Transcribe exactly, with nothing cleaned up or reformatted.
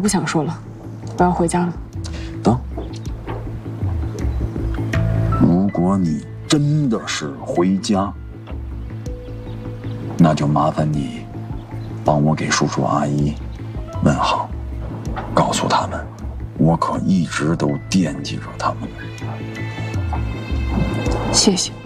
不想说了，我要回家了。 等，如果你真的是回家，那就麻烦你帮我给叔叔阿姨问好，告诉他们，我可一直都惦记着他们。 谢谢。